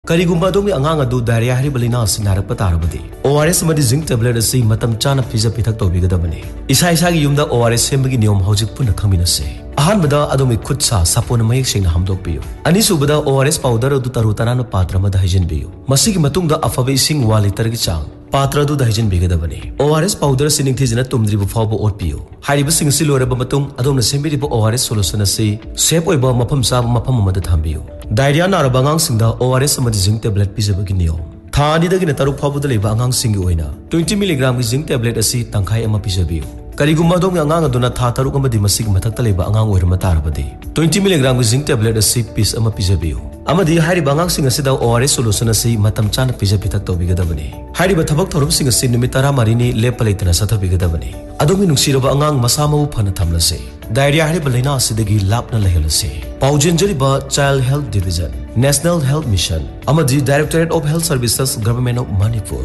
Karigumba adong angang adu diarrhea hariba laina asi narappa tarabadi ORS amadi zinc tablet asi matam chana pija pithak tawbigadabani isa isagi yumda ORS sembagi niyom hojik punna khangminase ahanbada adomi khutsa sapona mayek sengna hamdokpiyu anisubada ORS powder adu taru tarana patra mada hijinbiyu masigi matungda afabe ising 1 liter gi chang patra adu dahijin bigadabani ORS powder sining thijina tumdribu fawbo otpiyu hariba singsi loraba matung adomna sembiriba ORS solution asi safe oiba mafam sa mafam amada thambiyu diarrhea naraba angang singda ORS amadi zinc tablet pijabagi niyom thani dagina taru fawbo leba angang singi oina 20 mg gi zinc tablet asi tangkhai ama pijabiyu Karigumba dong angang aduna tha taruk amadi masig mathakta leba angang oirma tarabadi 20 mg gi zinc tablet asi piece ama pijabiyu amadi hari bangang sing asida ORS solution asi matam chana pijapitak tawbigadabani hari ba thabak thorum sing asi nimit 13 ni lepalaitana sathabigadabani adomi nungsiraba angang masamawu phana thamlase diarrhea hari ba laina asidagi lapna lehelase paujenjari ba child health division national health mission amadi directorate of health services government of Manipur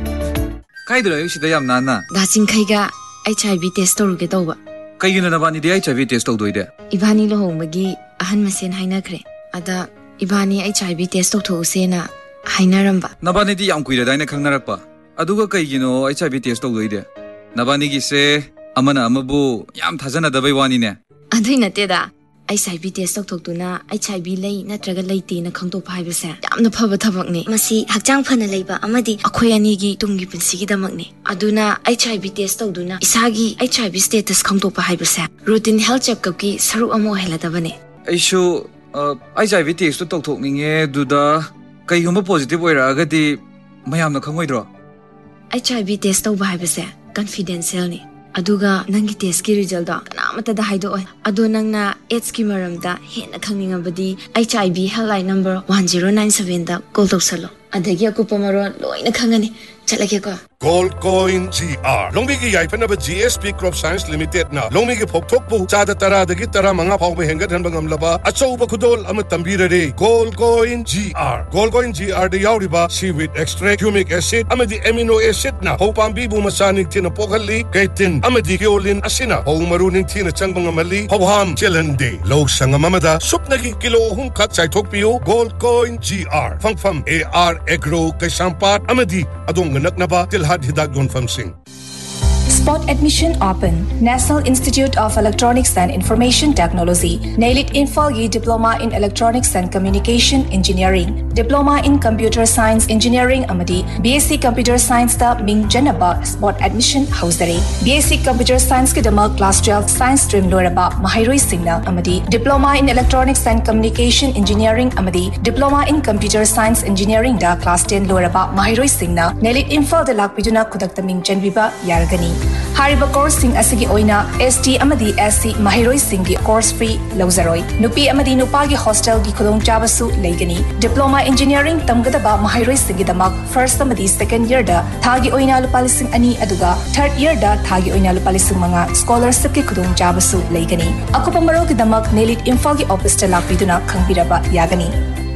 kaidura yusida yam nana daching khaiga HIV test toruge tawba kaigina nabani di HIV test tawdoide ibani lohongmagi ahan masen hainakre ada ibani HIV test tawthosena hainaramba nabani di yam kuira daina khangnarakpa aduga kaigino HIV test tawdoide nabani gi se amana amabu yam thajana dabai wani ne adui nateda HIV test tawtuna HIV lei natraga leite na khangtop haibase yamna phaba thabakni masi hakjang phana leiba amadi akhoi ani gi tumgi pinsigi damakni aduna HIV test tawduna isagi HIV status khangtop haibase routine health checkup ki saru amo heladabane aishu HIV test tawthokninge duda kaigumba positive oiragadi mayamna khangoidro HIV test tawba haibase confidential ni aduga nangi test ki result da kanamata da haido oi adu nangna AIDS ki maramda hena khangingabadi HIV helpline number 1097 da call tawsalo adagi akupamaro loina khangani chalage ko Gold Coin GR Longmi ki yai panaba GSP Crop Science Limited na Longmi ki phokthok bu chada tara dagi tara manga phok be hengat han bangam laba achau ba khudol am tambira re Gold Coin GR Gold Coin GR de yauriba seaweed extract humic acid amadi amino acid na hopam bi bu masanik tina pokhalli kaitin amadi keolin asina ho maruning tina changbang amali hobham chelande lo sangamamada supnagi kilo hum khat chai thok piu Gold Coin GR phangpham AR Agro Kaisampat amadi adong naknaba til Hidak Gonfam Singh. Spot admission open. National Institute of Electronics and Information Technology. NAILIT Infalgi Diploma in Electronics and Communication Engineering. Diploma in Computer Science Engineering Amadi. BSc Computer Science da Ming Janaba Spot admission Hausare. BSc Computer Science Kidama Class 12 Science Stream Loraba Mahairoi Singna Amadi. Diploma in Electronics and Communication Engineering Amadi. Diploma in Computer Science Engineering da Class 10 Loraba Mahairoi Singna. NAILIT Infal da Lakpiduna Kudakta Ming Janviba Yaragani. Hariba course sing asigi oina ST amadi SC mahiroi singi course free lauzaroi nupi amadi nupa gi hostel gi khudong chabasu leigani diploma engineering tamgadaba mahiroi singi damak first amadi second year da thagi oina lupalising ani aduga third year da thagi oina lupalising manga scholarship gi khudong chabasu leigani akupa maro gi damak NAILIT Infal gi office ta lakpiduna khangbiraba yagani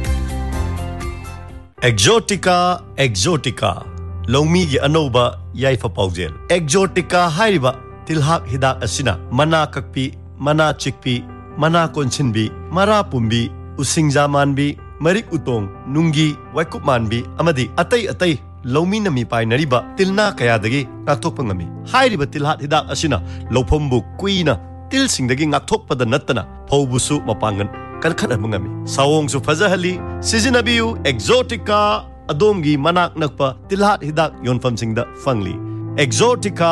Exotica Longmi gi anoba yaifa paujel Exotica haiba tilhak hidak asina mana kakpi mana chikpi mana konchinbi mara pumbi usingja manbi marik utong nungi waikup manbi amadi atai Longmi nami painariba tilna kayadagi ngakthokpa ngami hairiba tilhat hidak asina lopombu kuina til singdagi ngakthokpada nattana phaubusu mapangan kalkhat ngami sawongsu fazahali sizinabiu Exotica Adomgi manak nakpa tilhat hidak yonfam singda fangli Exotica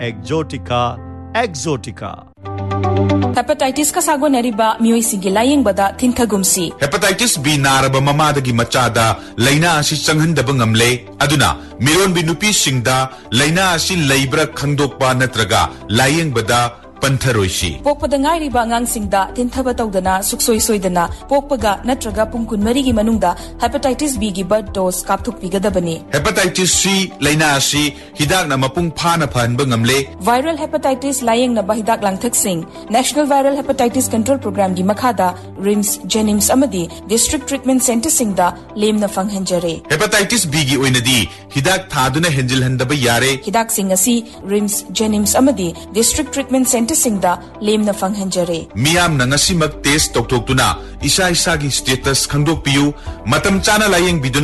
Hepatitis ka sago neriba mioi sigi laying bada thinkagumsi Hepatitis B naraba mamadagi machada laina asi changhandaba ngamle aduna miron bi nupi singda laina asi leibra khangdokpa natraga laying bada Pantharoishi. Pokpada ngairiba ngangsingda tinthaba tawdana suksoi soidana pokpaga natraga pungkun marigi manungda hepatitis B gi birth dose kapthuk pigadabani. Hepatitis C laina asi hidak na mapung phana phanba ngamle. Viral hepatitis laying na bahidak langthak sing National Viral Hepatitis Control Program gi makhada RIMS Jenims amadi District Treatment Center singda lemna fanghanjare. Hepatitis B gi oinadi hidak thaduna henjilhandaba yare. Hidak sing asi RIMS Jenims amadi District Treatment Center singda lemna fanghanjare. Miyam na ngasimak test toktoktuna isa gi status khangdok piu matam chana layeng bidun